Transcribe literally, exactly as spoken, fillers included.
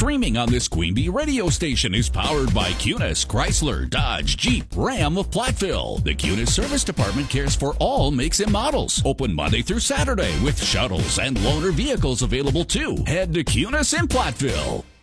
streaming on this Queen Bee radio station is powered by Cunis, Chrysler, Dodge, Jeep, Ram of Platteville. The Cunis Service Department cares for all makes and models. Open Monday through Saturday with shuttles and loaner vehicles available too. Head to Cunis in Platteville.